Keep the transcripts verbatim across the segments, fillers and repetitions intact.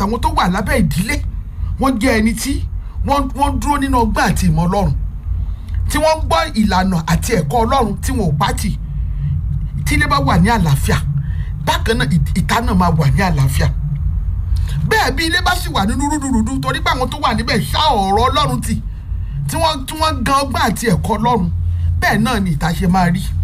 àtàwọn tó wà lábẹ́ ìdílé wọ́n jẹ́ ẹni tí wọ́n wọ́n dúró nínú ọgbọ́n àti ìmọ̀ Ọlọ́run, tí wọ́n ń gbọ́ ìlànà àti ẹ̀kọ́ Ọlọ́run tí wọn ò bá tì. Tí ilé bá wà ní àlàáfíà, bákan náà ìta náà máa wà ní àlàáfíà. Bẹ́ẹ̀ bí ilé bá sì wà nínú rúdurùdu torí pé àwọn tó wà níbẹ̀ ṣá ọ̀rọ̀ Ọlọ́run tì, tí wọ́n tí wọ́n gan ọgbọ́n àti ẹ̀kọ́ Ọlọ́run, bẹ́ẹ̀ náà ni ìta ṣe máa rí.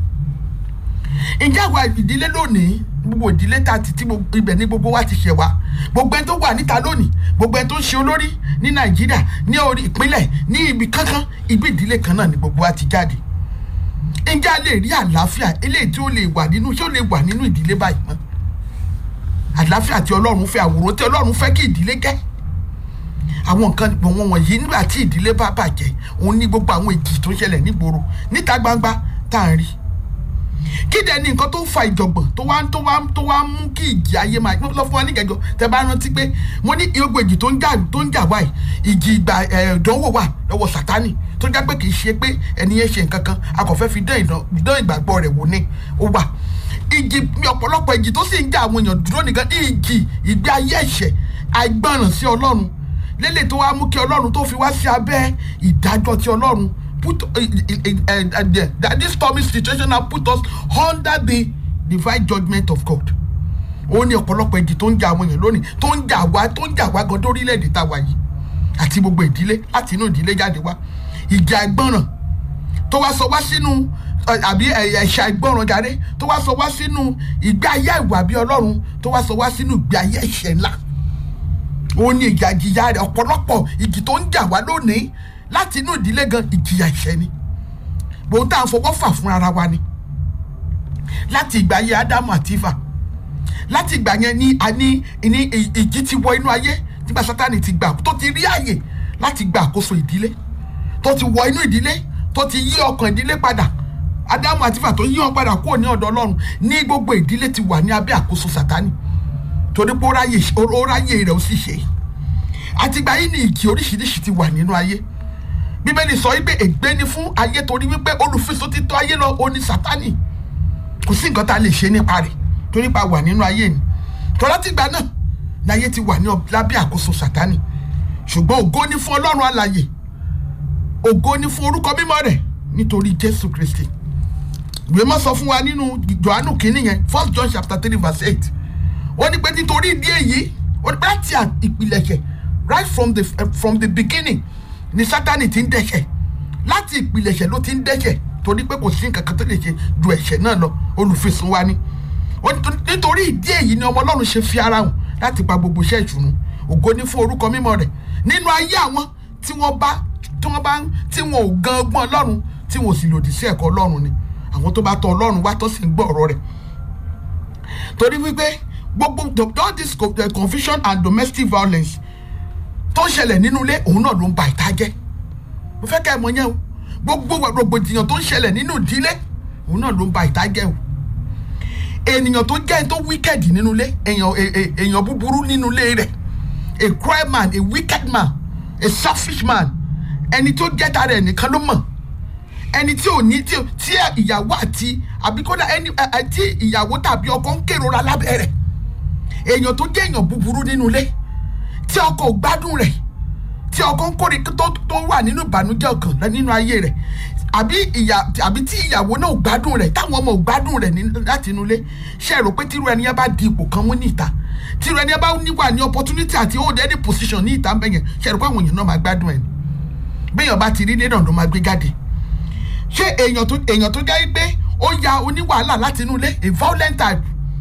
Ǹjẹ́ àwa ìdílé lónìí, gbogbo ìdílé tá ti tí ibẹ̀ ní gbogbo wa ti ṣẹ̀ wá, gbogbo ẹni tó wà níta lónìí, gbogbo ẹni tó ń ṣe olórí ní Nàìjíríà, ní orí ìpínlẹ̀, ní ibi kankan, ibi ìdílé kan náà ni gbogbo wa ti jáde. Ǹjẹ́ a lè rí àlàáfíà eléyìí tí ó lè wà nínú ṣé ó lè wà nínú ìdílé báyìí mọ́? Àlàáfíà tí Ọlọ́run fẹ́, àwòrán tí Ọlọ́run fẹ́ kí ìdílé jẹ́. Àwọn nǹkan wọn wọ̀nyí nígbà tí ìdílé bá bàjẹ́, òun ní gbogbo àwọn ìjì tó ń ṣẹlẹ̀ nígboro níta gbangba tá à ń rí. Kí dẹ̀ ni nǹkan tó ń fa ìjọ̀gbọ̀n tó wá tó wá tó wá mú kí ìjì ayé máa lọ fún wa nígẹ̀jọ tẹ bá rántí pé mo ní gbogbo ìjì tó ń jà tó ń jà wáyé ìjì ìgbà ìdánwò wà lọ́wọ́ Sátánì tó jẹ́ pé kì í ṣe pé ẹni yẹn ṣe nǹkan kan a kò fẹ́ fi dán ìgbàgbọ́ rẹ̀ wò ní ó wà. Ìjì ọ̀pọ̀lọpọ̀ ìjì tó sì ń jà àwọn èèyàn dúró nìkan ìjì ìgbé ayé ẹ̀ṣẹ̀ àìgbọràn sí Ọlọ́run lélẹ̀ tó wá mú kí Ọlọ́run tó fi wá sí abẹ́ ìdájọ́ ti Ọlọ́run. Put uh, uh, uh, uh, that this stormy situation has put us under the divine judgment of God. Ó ní ọ̀pọ̀lọpọ̀ ìjì tó ń jà àwọn èèyàn lónìí, tó ń jà wá tó ń jà wá gan dórílẹ̀-èdè tá a wà yìí àti gbogbo ìdílé láti inú ìdílé jáde wá. Ìjà ìgbọràn tó wá sọ wá sínú àbí ẹ̀ṣẹ̀ ìgbọràn jáde tó wá sọ wá sínú ìgbé ayé ìwà bí Ọlọ́run tó wá sọ wá sínú ìgbé ayé ẹ̀ṣẹ̀ ńlá. Ó ní ìjà ìjìyà rẹ̀ ọ̀pọ̀lọpọ̀ ìjì tó ń jà wá lónìí láti inú ìdílé gan ìjìyà ìṣẹ́ ni. Bòun tá à ń fọwọ́ fà fún ara wa ni. Láti ìgbà ayé Ádámù àti Éfà, láti ìgbà yẹn ní àní ní ìjì ti wọ inú ayé nígbà Sátánì ti gbà tó ti rí àyè láti gba àkóso ìdílé, tó ti wọ inú ìdílé, tó ti yí ọkàn ìdílé padà. Ádámù àti Éfà tó yí wọn padà kúrò ní ọ̀dọ̀ Ọlọ́run ní gbogbo ìdílé ti wà ní abẹ́ àkóso Sátánì torí pé ó ráyè rẹ̀ ó sì ṣe. Àtìgbà yìí ni ìjì oríṣiríṣi ti wà nínú ayé. Bíbélì sọ wípé ègbé ni fún ayé torí wípé olùfisùn ti tọ́ ayé lọ ó ní Sátánì. Kò sí nǹkan tá a lè ṣe nípa rẹ̀ torí pa wà nínú ayé ni. Tọ́lá tìgbà náà láyé ti wà ní lábẹ́ àkóso Sátánì. Ṣùgbọ́n ògo ni fún Ọlọ́run alààyè. Ògo ni fún orúkọ mímọ́ rẹ̀ nítorí Jésù Kristi. Ìwé mọ́ sọ fún wa nínú Jòhánù kìíní yẹn First John chapter three verse eight. Ó ní pé nítorí ìdí èyí, ó ní pé láti ìpìlẹ̀ṣẹ̀ right from the uh, from the beginning ni Sátánì ti ń dẹ́ṣẹ̀. Láti ìpìlẹ̀ṣẹ̀ ló ti ń dẹ́ṣẹ̀ torí pé kò sí nǹkan kan tó lè ṣe ju ẹ̀ṣẹ̀ náà lọ, olùfisùn wa ni. Nítorí ìdí èyí ni ọmọ Ọlọ́run ṣe fi ara hàn láti pa gbogbo iṣẹ́ ìṣùnú. Ògo ni fún orúkọ mímọ́ rẹ̀ nínú ayé àwọn tí wọ́n bá tí wọ́n bá tí wọn ò gan ọgbọ́n Ọlọ́run tí wọn ò sì lòdì sí ẹ̀kọ́ Ọlọ́run ni. Àwọn tó bá tọ̀ Ọlọ́run wá tó sì ń gbọ́ ọ̀rọ̀ rẹ̀. Torí wípé gbogbo all this confusion and domestic violence tó ń ṣẹlẹ̀ nínú ilé òun náà ló ń ba ìta jẹ́. Mo fẹ́ kẹ́ ẹ mọ̀ yẹn o. Gbogbo rògbòdìyàn tó ń ṣẹlẹ̀ nínú ìdílé òun náà ló ń ba ìta jẹ́ o. Ènìyàn tó jẹ́ tó wicked nínú ilé, èèyàn èèyàn búburú nínú ilé rẹ̀, a cruel man, a wicked man, a selfish man, ẹni tó jẹ́ tara ẹ̀ nìkan ló mọ̀, ẹni tí ò ní tí ìyàwó àti àbí kódà ẹni tí ìyàwó tàbí ọkọ ń kérora lábẹ́ rẹ̀, èèyàn tó jẹ́ èèyàn búburú nínú ilé tí ọkọ ò gbádùn rẹ̀, tí ọkọ ń kórè tó tó wà nínú ìbànújẹ́ ọkàn nínú ayé rẹ̀, àbí ìyà àbí tí ìyàwó náà ò gbádùn rẹ̀, táwọn ọmọ ò gbádùn rẹ̀ láti inú ilé. Ṣé ẹ rò pé tírú ẹni yẹn bá di ipò kan mú ní ìta, tírú ẹni yẹn bá níwà ní opportunity àti hold any position ní ìta ń bẹ̀yẹn, ṣé ẹ rò pé àwọn èèyàn náà máa gbádùn ẹ̀ ni? Béèyàn bá ti rí ilé náà ló máa gbé jáde. Ṣé èèyàn tó èèyàn tó jẹ́ pé ó ya oníwàhálà láti inú ilé, a violent type,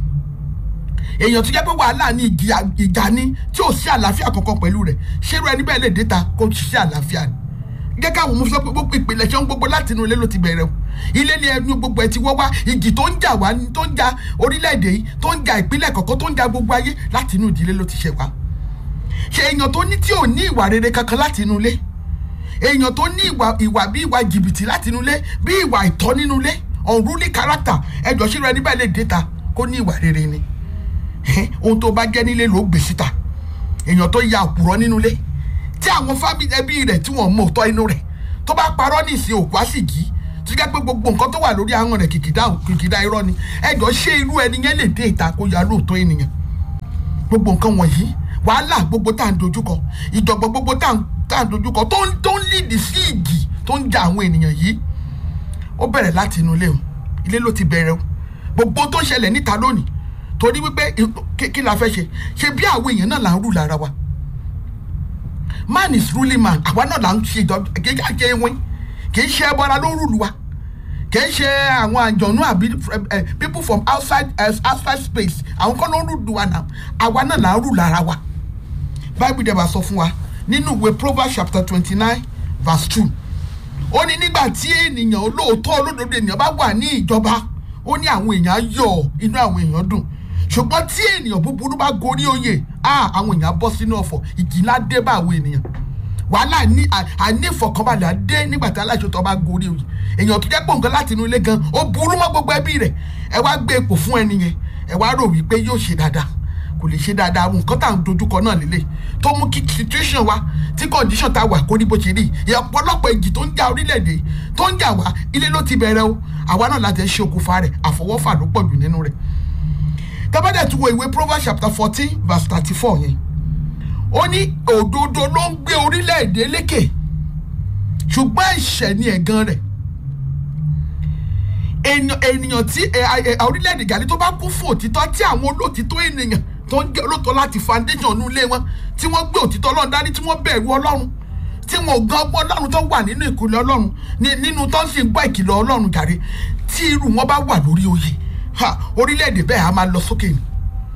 èèyàn tó jẹ́ pé wàhálà ní ìjà ni tí ò sí àlàáfíà kankan pẹ̀lú rẹ̀, ṣérú ẹni bẹ́ẹ̀ lè dé ta kó ṣiṣẹ́ àlàáfíà ni? Gẹ́gẹ́ káwọn mo sọ pé gbogbo ìpìlẹ̀ ṣe ń gbogbo láti inú ilé ló ti bẹ̀rẹ̀ o. Ilé ni ẹnu gbogbo ẹ ti wọ́ wá, ìjì tó ń jà wá tó ń jà orílẹ̀-èdè yìí, tó ń jà ìpínlẹ̀ kọ̀ọ̀kan, tó ń jà gbogbo ayé láti inú ìdílé ló ti ṣe wá. Ṣé èèyàn tó ní tí ò ní ìwà rere kankan láti inú ilé, èèyàn tó ní ìwà ìwà bí ìwà jìbìtì láti inú ilé, bí ìwà ìtọ́ nínú ilé, unruly character, ẹjọ́ ṣírò ẹni bẹ́ẹ̀ lè dé ta kó ní ìwà rere ni. Ohun tó bá jẹ́ nílé ló gbé síta. Èèyàn tó ya òpùrọ́ nínú ilé tí àwọn fámìlì ẹbí rẹ̀ tí wọ́n mọ̀ tọ́ inú rẹ̀, tó bá parọ́ ní ìsìn òkú àsìkí tó jẹ́ pé gbogbo nǹkan tó wà lórí ahọ́n rẹ̀ kìkìdá kìkìdá irọ́ ni. Ẹjọ́ ṣé irú ẹni yẹn lè dé ìta kó ya lóòótọ́ ènìyàn? Gbogbo nǹkan wọ̀nyí wàhálà gbogbo tá à ń dojúkọ ìjọ̀gbọ̀n gbogbo tá à ń dojúkọ tó ń tó ń lídìí sí ìjì tó ń ja àwọn ènìyàn yìí ó bẹ̀rẹ̀ láti inú ilé o ilé ló ti bẹ̀rẹ̀ o gbogbo tó ń ṣẹlẹ̀ níta lónìí torí wípé kí la fẹ́ ṣe ṣe bí àwọn èèyàn náà là ń rù lára wa man is ruling man àwa náà là ń ṣe ìjọba kì í ṣe ewé kì í ṣe ẹbọra ló ń rùlù wa kì í ṣe àwọn àjọ̀nú àbí people from outside uh, outside space àwọn kan ló ń rùlù wa náà àwa náà là ń rù lára wa Bible dẹ̀ bá sọ fún wa nínú ìwé Proverbs chapter twenty nine verse two ó ní nígbà tí ènìyàn olóòótọ́ olódodo ènìyàn bá wà ní ìjọba ó ní àwọn èèyàn yọ̀ inú àwọn èèyàn dùn ṣùgbọ́n tí ènìyàn búburú bá gorí oyè àwọn èèyàn bọ́ sínú ọ̀fọ̀ ìjìlá dé bá àwọn ènìyàn wàhálà ní àní ìfọ̀kànbalẹ̀ dé nígbà tí aláìṣòótọ́ bá gorí oyè èèyàn tó jẹ́ pọ̀ nǹkan láti inú ilé gan ó burú mọ́ gbogbo ẹbí rẹ̀ ẹ wá gbé ipò fún ẹni yẹn ẹ wá rò wípé yóò ṣe dáadáa kò lè ṣe dáadáa àwọn nǹkan tá à ń dojúkọ náà lélẹ̀ tó mú kí situation wa tí condition tá a wà kó ní bó ṣe rí ọ̀pọ̀lọpọ̀ èjì tó ń jà orílẹ̀-èdè tó ń jà wá ilé ló ti bẹ̀rẹ̀ o àwa náà láti ṣe okùnfà rẹ̀ àfọwọ́fà ló pọ̀ jù nínú rẹ̀ tábàdà tún wo ìwé Proverbs chapter fourteen verse thirty four yẹn ó ní òdodo ló ń gbé orílẹ̀-èdè lékè ṣùgbọ́n ẹ̀ṣẹ̀ ni ẹ̀gàn rẹ̀ ènìyàn tí orílẹ̀-èdè gàdí tó bá kún fún òtítọ́ tí àwọn olóòtítọ́ ènìyàn tó ń jẹ́ olóòtọ́ láti foundation nínú ilé wọn tí wọ́n gbé òtítọ́ Ọlọ́run dání tí wọ́n bẹ̀rù Ọlọ́run tí wọn ò gan ọgbọ́n Ọlọ́run tó wà nínú ìkìlọ̀ Ọlọ́run nínú tó ń sì ń gbọ́ ìkìlọ̀ Ọlọ́run jàre tí irú wọn bá wà lórí oyè ha orílẹ̀-èdè bẹ́ẹ̀ á máa lọ sókè ni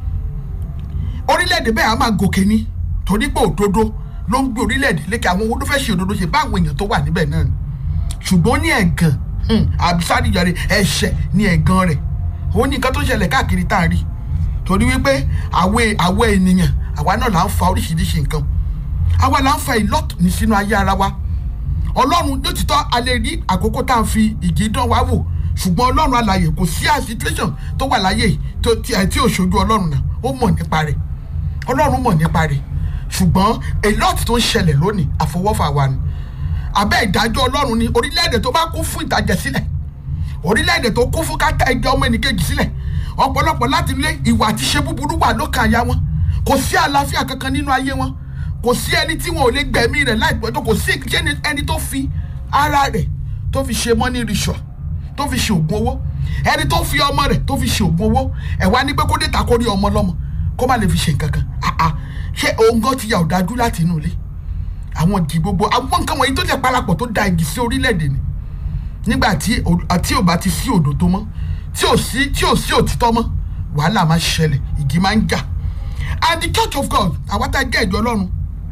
orílẹ̀-èdè bẹ́ẹ̀ á máa gòkè ni torí pé òdodo ló ń gbé orílẹ̀-èdè lékè àwọn owó tó fẹ́ ṣe òdodo ṣe bá àwọn èèyàn tó wà níbẹ̀ náà ni ṣùgbọ́n ní ẹ̀gàn àbísárì jàre ẹ̀ṣẹ̀ ní ẹ̀gàn rẹ̀ ó ní nǹkan tó ṣẹlẹ̀ káàkiri tá a rí torí wípé àwọ̀ àwọ̀ ènìyàn àwa náà là ń fa oríṣiríṣi nǹkan àwa là ń fa ìlọ́tù ní sínú ayé ara wa Ọlọ́run ló ti tọ́ alẹ́ rí àkókò tá à ń fi ìjì dán wa wò ṣùgbọ́n Ọlọ́run alààyè kò sí situation tó wà láyé tí ò ṣojú Ọlọ́run náà ó mọ̀ nípa rẹ̀ Ọlọ́run mọ̀ nípa rẹ̀ ṣùgbọ́n ìlọ́tù tó ń ṣẹlẹ̀ lónìí àfọwọ́fà wa ni abẹ́ ìdájọ́ Ọlọ́run ni orílẹ̀-èdè tó bá kún fún ìtàjẹ̀sílẹ̀ orílẹ̀-èdè tó kún fún káta ẹjọ́ ọmọ ẹnìkejì sílẹ̀ ọ̀pọ̀lọpọ̀ láti lé ìwà àti ṣe búburú wà lókàn àyà wọn kò sí àlàáfíà kankan nínú ayé wọn kò sí ẹni tí wọn ò lè gbẹ̀mí rẹ̀ láìpẹ́ tó kò sí ẹni tó fi ara rẹ̀ tó fi ṣe money ritual tó fi ṣe ògùn owó ẹni tó fi ọmọ rẹ̀ tó fi ṣe ògùn owó ẹ wá ní pé kó dé ta kó rí ọmọ lọ́mọ kó má lè fi ṣe nǹkan kan àà ṣé òun gan ti yà ọ̀dájú láti inú ilé àwọn ìjì gbogbo àwọn nǹkan wọ̀nyí tó jẹ́ parapọ̀ tó da ìjì sí orílẹ̀-èdè ni nígbà tí tí ò bá ti sí òdodo mọ́ tí ò sí tí ò sí òtítọ́ mọ́ wàhálà máa ṣẹlẹ̀ ìjì máa ń jà and the church of God àwọn tá a jẹ́ ìjọ Ọlọ́run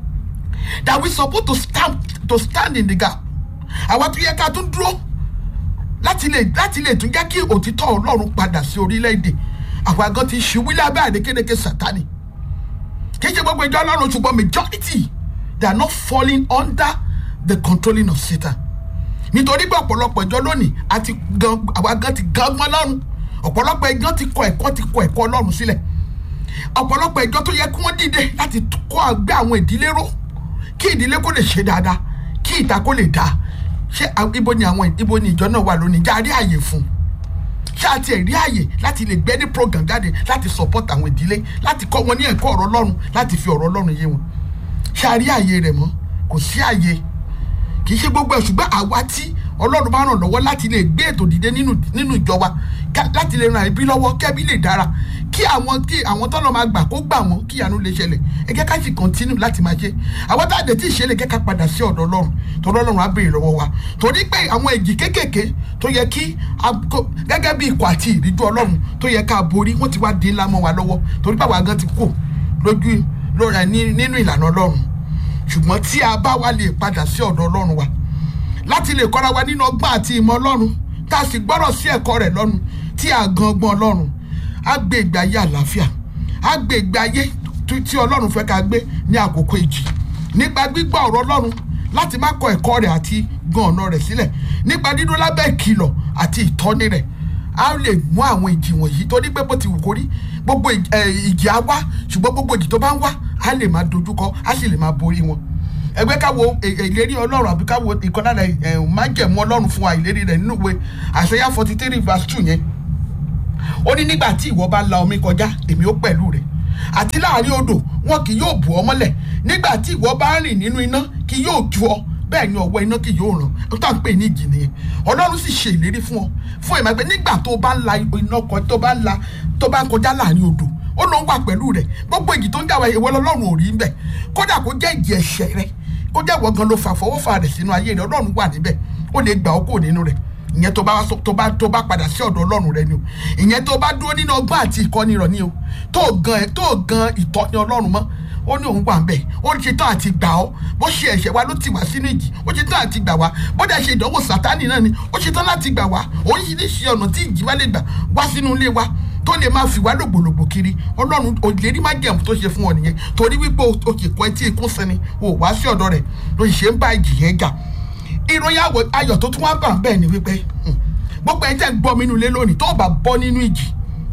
that we suppose to stand to stand in the gap àwọn tó yẹ ká tún dúró láti lè láti lè tún jẹ́ kí òtítọ́ Ọlọ́run padà sí orílẹ̀-èdè àwọn àgọ́ ti ṣubú lábẹ́ àdékédéké Sátánì kì í ṣe gbogbo ìjọ Ọlọ́run ṣùgbọ́n majority they are not falling under the controlling of Satan nítorí pé ọ̀pọ̀lọpọ̀ ìjọ lónìí àti gan àwọn àgọ́ ti gan gbọ́n lọ́run ọ̀pọ̀lọpọ̀ ìjọ ti kọ ẹ̀kọ́ ti kọ ẹ̀kọ́ Ọlọ́run sílẹ̀ ọ̀pọ̀lọpọ̀ ìjọ tó yẹ kí wọ́n dìde láti kọ́ àgbẹ̀ àwọn ìdílé ró kí ìdílé kó lè ṣe dáadáa kí ìta kó lè dáa ṣé ibo ni àwọn ibo ni ìjọ náà wà lónìí já rí àyè fún ṣé àti ẹ̀rí àyè láti lè gbé ní program jáde láti support àwọn ìdílé láti kọ́ wọn ní ẹ̀kọ́ ọ̀rọ̀ Ọlọ́run láti fi ọ̀rọ̀ Ọlọ́run yé wọn ṣé a rí àyè rẹ̀ mọ́ kò sí àyè kì í ṣe gbogbo ẹ̀ ṣùgbọ́n àwa tí Ọlọ́run bá ràn lọ́wọ́ láti lè gbé ètò dìde nínú nínú ìjọ wa láti lè ràn ẹbí lọ́wọ́ kẹ́bí lè dára kí àwọn kí àwọn tọ́lọ́ máa gbà kó gbà wọ́n kí ìyanu lè ṣẹlẹ̀ ẹ jẹ́ ká sì continue láti máa ṣe àwọn tá a dẹ̀ tí ì ṣe lè jẹ́ ká padà sí ọ̀dọ̀ Ọlọ́run torí Ọlọ́run á béèrè lọ́wọ́ wa torí pé àwọn èjì kéékèèké tó yẹ kí gẹ́gẹ́ bí ikọ̀ àti ìríjú Ọlọ́run tó yẹ ká borí wọ́n ti wá dín ńlá mọ́ wa lọ́wọ́ torí báwa gan ti kù lójú lóra nínú ìlànà Ọlọ́run ṣùgbọ́n tí a bá wá lè padà sí ọ̀dọ̀ Ọlọ́run wa láti lè kọ́ra wa nínú ọgbọ́n àti ìmọ̀ Ọlọ́run tá a sì gbọ́rọ̀ sí ẹ̀kọ́ rẹ̀ lọ́run tí a gan ọgbọ́n Ọlọ́run á gbé ìgbé ayé àlàáfíà á gbé ìgbé ayé tí Ọlọ́run fẹ́ ká gbé ní àkókò ìjì nípa gbígbọ́ ọ̀rọ̀ Ọlọ́run láti má kọ ẹ̀kọ́ rẹ̀ àti gan ọ̀nà rẹ̀ sílẹ̀ nípa dídúró lábẹ́ ìkìlọ̀ àti ìtọ́ni rẹ̀ á lè mú àwọn ìjì wọ̀nyí torí pé bó ti wù kó rí gbogbo ìjì á wá ṣùgbọ́n gbogbo ìjì tó bá ń wá á lè máa dojúkọ á sì lè máa borí wọn ẹgbẹ́ ká wo ìlérí Ọlọ́run àbí ká wo ìkọ́lá rẹ̀ májẹ̀mú Ọlọ́run fún wa ìlérí rẹ̀ nínú ìwé Àìsáyà forty three verse two yẹn ó ní nígbà tí ìwọ bá la omi kọjá èmi ó pẹ̀lú rẹ̀ àti láàrin odò wọn kì yóò bù ọ́ mọ́lẹ̀. Nígbà tí ìwọ bá rìn nínú iná kì yóò ju ọ, bẹ́ẹ̀ ni ọwọ́ iná kì yóò ràn. Ó tà ń pè ní ìjì nìyẹn. Ọlọ́run sì ṣe ìlérí fún ọ fún ìmọ̀ pé nígbà tó bá ń la iná kan tó bá ń la tó bá ń kọjá láàrin odò ó ló ń wà pẹ̀lú rẹ̀. Gbogbo ìjì tó ń jà wá ìwọ Ọlọ́run ò rí níbẹ̀. Kódà kó jẹ́ ìjì ẹ̀ṣẹ̀ rẹ, kó jẹ́ ìwọ gan ló fà fọwọ́fà rẹ̀ sínú ayé rẹ̀, Ọlọ́run wà níbẹ̀. Ó lè gbà ọ́ kúrò nínú rẹ̀. Ìyẹn tó bá tó bá tó bá padà sí ọ̀dọ̀ Ọlọ́run rẹ ni o. Ìyẹn tó bá dúró nínú ọgbọ́n àti ìkọ́ni rẹ̀ ni o. Tó gan tó gan ìtọ́ni Ọlọ́run mọ́. Ó ní òun wà ń bẹ̀. Ó ṣe tán àti gbà ọ́. Bó ṣe ẹ̀ṣẹ̀ wa ló ti wá sínú ìjì. Ó ṣe tán àti gbà wá. Bó dẹ̀ ṣe ìdánwò Sátánì náà ni. Ó ṣe tán láti gbà wá. Oríṣiríṣi ọ̀nà tí ìjì wa lè gbà wá sínú ilé wa tó lè máa fi wá lògbòlògbò kiri. Ọlọ́run òlérí má jẹ̀mú tó ṣe fún ọ nìyẹn. Torí wípé o kì í kọ́ etí ikún sẹ́ni. O wá sí ọ̀dọ̀ rẹ̀ ló ṣe ń bá ìjì yẹn jà. Ìròyìn ayọ̀ tó tún wá bà bẹ́ẹ̀ ni wípé gbogbo ẹ̀ tẹ́ ń gbọ́ mi nínú ilé lónìí tó bá bọ́ nínú ìjì,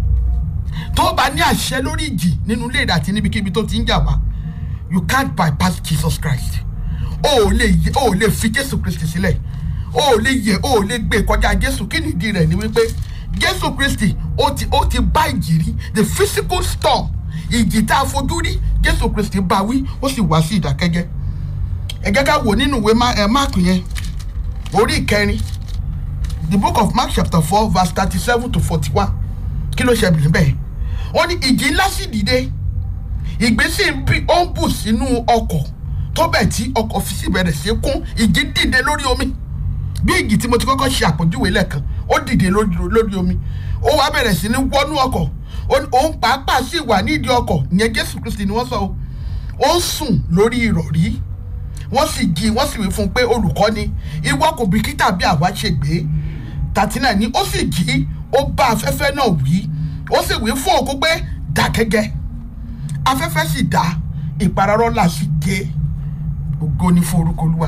tó bá ní àṣẹ lórí ìjì nínú ilé rẹ̀ àti níbikíbi tó ti ń jà wá, you can't bypass Jesus Christ. O ò lè o ò lè fi Jésù Kristi sílẹ̀. O ò lè yẹ o ò lè gbé kọjá Jésù. Kí nìdí rẹ̀ ni wípé Jésù Kristi ó ti ó ti bá ìjì rí, the physical storm, ìjì tá a fojú rí, Jésù Kristi bá wí ó sì wá sí ìdákẹ́jẹ́. Ẹ jẹ́ ká wò nínú ìwé Máàkù yẹn orí ìkẹrin, the book of Mark chapter four verse thirty-seven to forty-one. Kí ló ṣẹlẹ̀ níbẹ̀? Ó ní ìjì ńlá sì dìde, ìgbésí ó ń bù sínú ọkọ̀ tó bẹ̀ tí ọkọ̀ fi sì bẹ̀rẹ̀ sí kún. Ìjì dìde lórí omi bí ìjì tí mo ti kọ́kọ́ ṣe àpèjúwe lẹ́ẹ̀kan. Ó dìde lórí omi, ó wá bẹ̀rẹ̀ sí ní wọnú ọkọ̀. Òun pàápàá sì wà nídìí ọkọ̀, ìyẹn Jésù Kristi ni wọ́n sọ o. Ó ń sùn lórí ìrọ̀rí. Wọ́n sì jí wọ́n sì wí fún un pé olùkọ́ni, ìwọ kò bìkítà bí àwa ṣe gbé. Tàtínà ni ó sì jí, ó bá afẹ́fẹ́ náà wí, ó sì wí fún òkú pé dákẹ́jẹ́. Afẹ́fẹ́ sì dá, ìpararọ́ là sì dé. Ògo ni fún orúkọ Olúwa.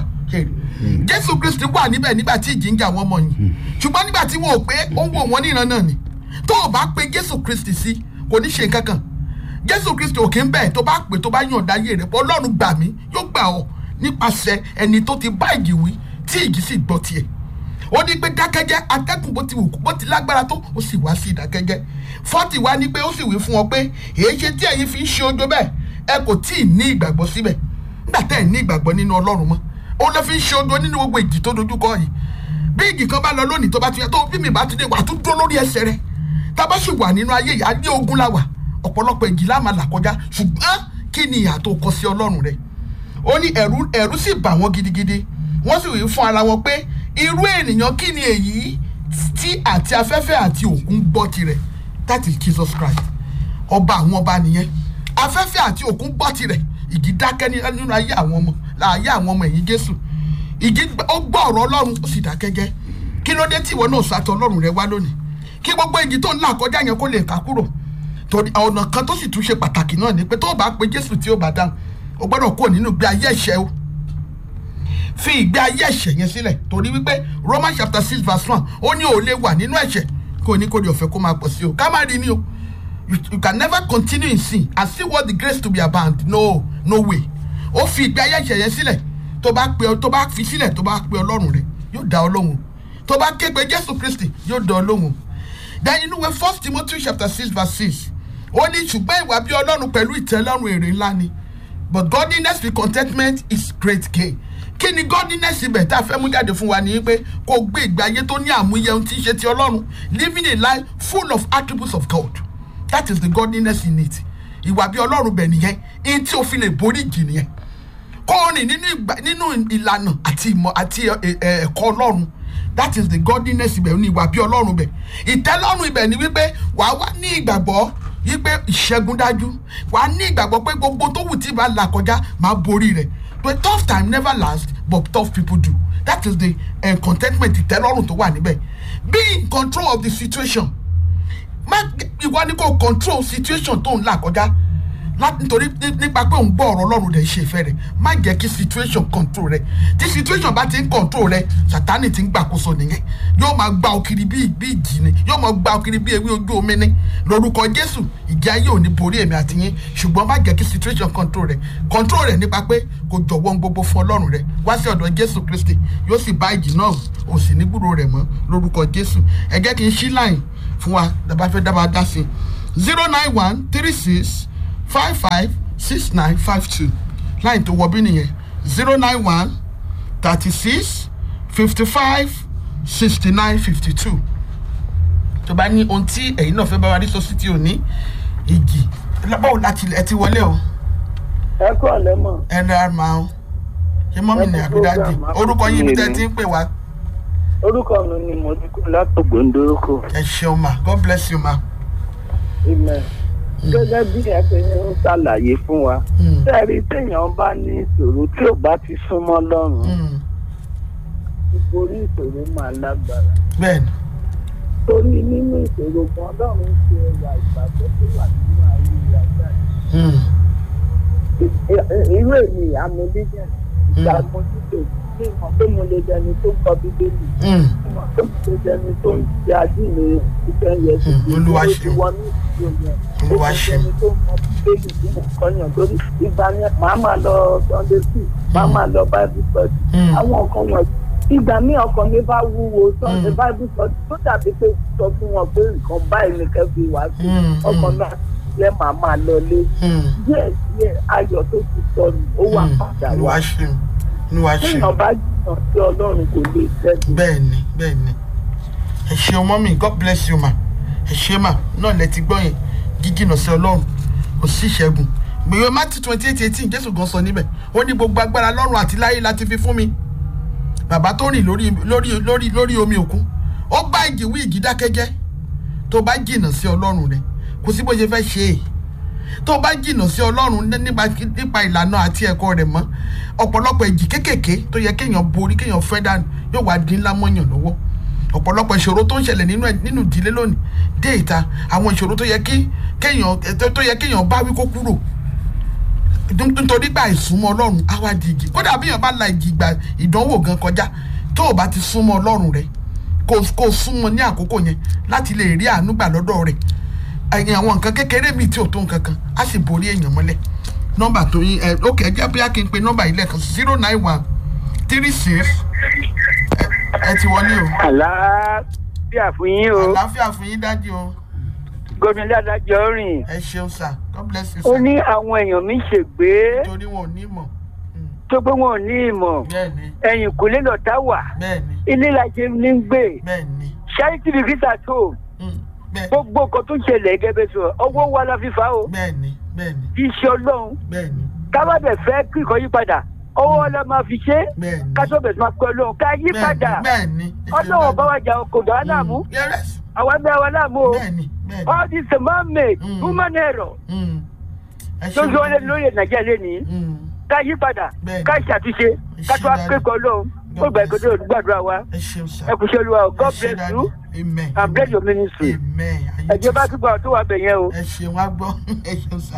Jésù Kristi wà níbẹ̀ nígbà tí ìjì ń jà wọ́n mọ̀ yìí. Ṣùgbọ́n nígbà tí wọn ò pé ó ń wò wọ́n níran náà ni. Tó o bá pe Jésù Kristi sí, kò ní ṣe nǹkan kan. Jésù Kristi ò kí ń bẹ̀ tó bá pè tó bá yàn dáyé rẹ̀ pé Ọlọ́run gbà mí, yóò gbà ọ́ nípasẹ̀ ẹni tó ti bá ìjì wí tí ìjì sì gbọ́ tiẹ̀. Ó ní pé dákẹ́jẹ́, atẹ́gùn bó ti wù bó ti lágbára tó ó sì wá sí ìdákẹ́jẹ́. Fọ́tì wá ní pé ó sì wí fún ọ pé èyí ṣe tí ẹ̀yin fi ń ṣe ojo bẹ́ẹ̀, ẹ kò tí ì ní ìgbàgbọ́ síbẹ̀. Nígbà tẹ́ ẹ̀ ní ìgbàgbọ́ nínú Ọlọ́run mọ́, ó lọ fi ń ṣe ojo nínú gbogbo ìjì tó dojúkọ yìí. Bí ìjì kan bá lọ lónìí tó bá ti yẹ tó bí mi bá ti dé wà tún dúró lórí ẹsẹ̀ rẹ̀. Tá a bá sì wà nínú ayé yìí, á ní ogun la wà, ọ̀pọ̀lọpọ̀ ìjì la máa là kọjá, ṣùgbọ́n kí ni ìhà tó kọ sí Ọlọ́run rẹ̀? Ó ní ẹ̀rù ẹ̀rù sì bà wọ́n gidigidi. Wọ́n sì wí fún ara wọn pé irú ènìyàn kí ni èyí tí àti afẹ́fẹ́ àti òkun gbọ́ tirẹ̀? That is Jesus Christ. Ọba àwọn ọba nìyẹn. Afẹ́fẹ́ àti òkun gbọ́ tirẹ̀. Ìjì dákẹ́ nínú ayé àwọn ọmọ láàyè àwọn ọmọ ẹ̀yìn Jésù. Ìjì ó gbọ́ ọ̀rọ̀ Ọlọ́run ó sì dákẹ́jẹ́. Kí ló dé tí ìwọ náà sàtọ̀ Ọlọ́run rẹ wá lónìí? Kí gbogbo ìjì tó ń là kọjá yẹn kó lè ká kúrò. Torí ọ̀nà kan tó sì tún ṣe pàtàkì náà ni pé tó bá pe Jésù tí ó bá dáhùn, o gbọ́dọ̀ kúrò nínú ìgbé ayé ẹ̀ṣẹ̀ o. Fi ìgbé ayé ẹ̀ṣẹ̀ yẹn sílẹ̀ torí wípé Romans chapter six verse one ó ní ò lè wà nínú ẹ̀ṣẹ̀ kó ní kó di ọ̀fẹ́ kó máa pọ̀ sí o. Ká má rí ni o. You, you can never continue in sin and still want the grace to be abound. No, no way. Ó fi ìgbé ayé ẹ̀ṣẹ̀ yẹn sílẹ̀. Tó bá pe tó bá fi sílẹ̀ tó bá pe Ọlọ́run rẹ̀ yóò dá ọ lóhùn. Tó bá ké pe Jésù Kristi yóò dá ọ lóhùn. Then inú ìwé First Timothy chapter six verse six ó ní ṣùgbọ́n ìwà bí Ọlọ́run pẹ̀lú ìtẹ́lọ́rùn èrè ńlá ni. But godliness with contentment is great gain. Kí ni godliness ibẹ̀ tá a fẹ́ mú jáde fún wa ni pé kó gbé ìgbé ayé tó ní àmúyẹ ohun tí ń ṣe ti Ọlọ́run, living a life full of attributes of God. That is the godliness in it. Ìwà bí Ọlọ́run bẹ̀ nìyẹn, in tí o fi lè borí ìjì nìyẹn. Kó rìn nínú ìlànà àti ìmọ̀ àti ẹ̀kọ́ Ọlọ́run. That is the godliness ibẹ̀ ní ìwà bí Ọlọ́run bẹ̀. Ìtẹ́lọ́rùn ibẹ̀ ni wípé wàá wá ní ìgbàgbọ́ wípé ìṣẹ́gun dájú. Wàá ní ìgbàgbọ́ pé gbogbo tó wù tí bá là kọjá máa borí rẹ̀. But tough time never lasts, but tough people do. That is the uh, contentment, ìtẹ́lọ́rùn tó wà níbẹ̀. Be in control of the situation. Má ìwọ ni kò control situation tó ń là kọjá. Nítorí nípa pé òun gbọ́ ọ̀rọ̀ Ọlọ́run rẹ̀ ṣe ìfẹ́ rẹ̀, má jẹ́ kí situation control rẹ̀. Tí situation bá ti ń control rẹ̀, Sátánì ti ń gbàkóso nìyẹn. Yóò máa gba òkiri bí ìjì ni, yóò máa gba òkiri bí ewé ojú omi ni. Lórúkọ Jésù, ìjà ayé ò ní borí èmi àti yín, ṣùgbọ́n má jẹ́ kí situation control rẹ̀. Control rẹ̀ nípa pé kò jọ̀wọ́ gbogbo fún Ọlọ́run rẹ̀. Wá sí ọ̀dọ̀ Jésù Kristi, yóò sì bá ìjì náà ò sì ní gbúròó rẹ̀ mọ́ lórúkọ Jésù. Ẹ jẹ́ kí n ṣí line fún wa, dábàá fẹ́ dábàá dá sí zero nine one three six five five six nine five two line tó wọ bí nìyẹn zero nine one thirty six fifty five sixty nine fifty two tó bá ní ohun tí ẹ̀yin náà fẹ́ bá wa rí sọ́sítì òní igi báwo láti ẹ ti wọlé o. ẹ kọ́ ọ̀lẹ́ mọ̀. ẹ dára máa ń ṣe mọ́mí ní àbídájì orúkọ yín ibi tẹ́ ti ń pè wá. orúkọ mi ni mo ti kú látògbò ń dorúkọ. ẹ ṣeun ma God bless you ma. amen. gẹ́gẹ́ bí ẹ ṣe ń ṣàlàyé fún wa sẹ́ẹ̀rí téèyàn bá ní ìṣòro tí ò bá ti súnmọ́ lọ́rùn ìborí ìṣòro máa lágbára. bẹ́ẹ̀ni. torí nínú ìṣòro kan lọ́rùn ṣe ẹ̀yà ìgbàgbọ́ tó wà nínú ayé ìyájà yìí. irú èmi amúlíjẹ̀ ìgbàmójútó ní ìmọ̀ pé mo lè dẹni tó ń kọ bíbélì ìmọ̀ pé mo lè dẹni tó ń ṣe àdínlé ìfẹ́ yẹn sí i olúwa ṣe ti wọ ní ìṣòro yẹn olúwa ṣe ẹni tó ń kọ bíbélì tí mo kọ́ yàn lórí ìgbà yẹn màá máa lọ sunday school màá máa lọ bible study àwọn nǹkan wọ̀nyí ìgbà míì ọkàn mi bá wúwo sunday bible study tó dàbí pé sọ fún wọn pé nǹkan báyìí ni kẹ́ fi wá sí ọkàn náà lẹ́ màá máa lọ lé díẹ̀ díẹ̀ ayọ̀ tó ti sọnù ó wà padà wá téèyàn bá jìnnà sí ọlọ́run kò lè ṣẹ́gun. bẹ́ẹ̀ni bẹ́ẹ̀ni ẹ ṣeun mọ́mí God bless you ma ẹ ṣe mà náà lẹ ti gbọ́ yẹn jíjìnà sí ọlọ́run kò sí ìṣẹ́gun gbèrè Matthew twenty eight eighteen Jésù gan sọ níbẹ̀ ó ní gbogbo agbára lọ́run àti láyé láti fi fún mi bàbá tó rìn lórí lórí lórí lórí omi òkun ó bá ìjì wí ìjì dákẹ́jẹ́ tó bá jìnnà sí ọlọ́run rẹ kò sí bó ṣe fẹ́ ṣe é tó bá jìnnà sí ọlọ́run nípa ìlànà àti ẹ̀kọ́ rẹ̀ mọ́ ọ̀pọ̀lọpọ̀ ìjì kéékèèké tó yẹ kéèyàn borí kéèyàn fẹ́ dànù yóò wá dín ńlá mọ́yàn lọ́wọ́ ọ̀pọ̀lọpọ̀ ìṣòro tó ń ṣẹlẹ̀ nínú nínú ìdílé lónìí dé ìta àwọn ìṣòro tó yẹ kí kéèyàn tó yẹ kéèyàn bá wí kó kúrò nítorí gbà ìsúnmọ́ ọlọ́run á wá di igi kódà bí èèyàn bá la ìjì ìgbà ìdánwò gan kọjá tó o bá ti súnmọ́ ọlọ́run rẹ kó o súnmọ́ ní àkókò yẹn láti lè rí àánú gbà lọ́dọ̀ rẹ̀ ẹ̀yìn àwọn nǹkan kékeré mi tí ò tó nǹkan kan á sì borí èèyàn mọ́lẹ̀ nọ́mbà tó yín ẹ ókè ẹ jẹ́ bí a kì í pe nọ́mbà yìí lẹ́ẹ̀kan zero nine one three six ẹ ti wọlé o. àlàáfíà fún yín o. àlàáfíà fún yín dájú o. gómìnà adájọ́ rìn. ẹ ṣeun sir God bless you sir. ó ní àwọn èèyàn mi ṣègbé. torí wọn ò ní ìmọ̀. tó pé wọn ò ní ìmọ̀. bẹ́ẹ̀ni. ẹ̀yìn kò lè lọ tá wà. bẹ́ẹ̀ni. ilé la ṣe ní gbé. bẹ́ẹ̀ni. charity visa tó. gbogbo nǹkan tó ń ṣẹlẹ̀ gẹ́gẹ́ sọ ọwọ́ wa la fi fa o. bẹ́ẹ̀ni bẹ́ẹ̀ni. iṣẹ́ ọlọ́run. bẹ́ẹ̀ni. kábàbẹ̀ fẹ́ kí nǹkan yí padà ọwọ́ la máa fi ṣe. bẹ́ẹ̀ni. kátó bẹ̀ máa pẹ́ ọlọ́run ká yí padà. bẹ́ẹ̀ni. ọlọ́run bá wa jà kò dá láàmú. àwọn ẹgbẹ́ wa láàmú o. bẹ́ẹ̀ni bẹ́ẹ̀ni. all this man made human error. tó ń sọ lórí nàìjíríà lẹ́nìí ká yí padà ká ṣàtúnṣe ká tó akẹ́kọ̀ọ́ ọlọ́run ó gbà ẹ̀kọ́ tó gbàdúrà wa ẹ kú ṣe olúwa God bless you and bless your ministry ẹ̀jẹ̀ bá túbọ̀ tó wà bẹ̀ yẹn o. ẹ ṣeun wá gbọ́ ẹ ṣeun sà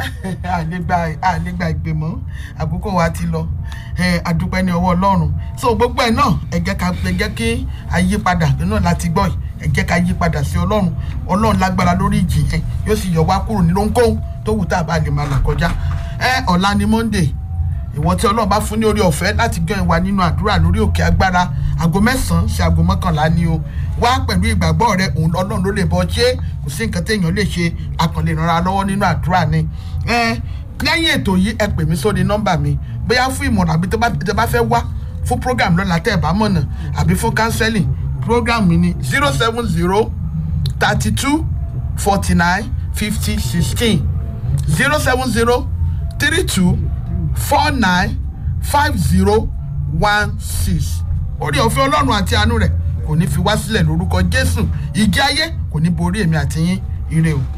àlégbà ìgbìmọ̀ àkókò wa ti lọ àdúpẹ́ ní ọwọ́ ọlọ́run so gbogbo ẹ̀ náà ẹ jẹ́ ká ẹ jẹ́ kí àyípadà náà láti gbọ́ yìí ẹ jẹ́ ká yípadà sí ọlọ́run ọlọ́run lágbára lórí ìjì yẹn yóò sì yọ wá kúrò nínú ohunkóhun tó wù tá a bá lè máa là kọjá ẹ ọ̀la ni Monday ìwọ tí ọlọ́run bá fún ní orí ọ̀fẹ́ láti jọ ìwà nínú àdúrà lórí òkè agbára aago mẹ́sàn-án sí aago mọ́kànlá ni o wá pẹ̀lú ìgbàgbọ́ rẹ òun ọlọ́run ló lè bọ́ ṣé kò sí nǹkan téèyàn lè ṣe akànlè ràn lọ́wọ́ nínú àdúrà ni ẹ lẹ́yìn ètò yìí ẹ pè mí sórí nọ́mbà mi bóyá fún ìmọ̀ràn àbí tẹ́ bá fẹ́ wá fún program lọ́la tẹ́ ẹ̀ bá mọ̀nà àbí fún counseling program mi ni zero seven zero thirty two forty nine fifty sixteen zero seven zero three two four nine five zero one six orí ọ̀fẹ́ ọlọ́run àti àánú rẹ̀ kò ní fi wá sílẹ̀ lórúkọ Jésù ìjì ayé kò ní borí èmi àti yín ire o.